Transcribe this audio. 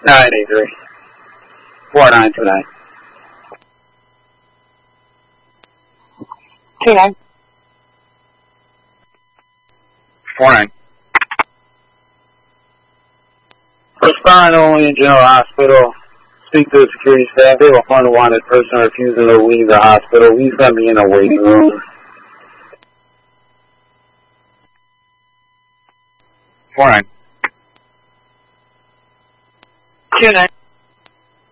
983. 4929. 29. 49. Respond only in General Hospital. Speak to the security staff. They will find a wanted person refusing to leave the hospital. He's going to be in a waiting room. 49. 29.